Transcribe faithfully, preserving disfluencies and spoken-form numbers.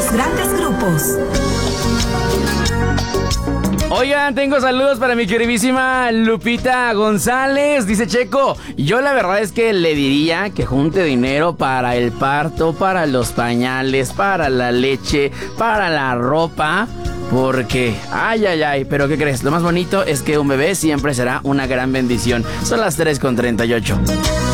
los grandes grupos. Oigan, tengo saludos para mi queridísima Lupita González. Dice Checo, yo la verdad es que le diría que junte dinero para el parto, para los pañales, para la leche, para la ropa. Porque, ay, ay, ay, pero ¿qué crees? Lo más bonito es que un bebé siempre será una gran bendición. Son las tres con treinta y ocho.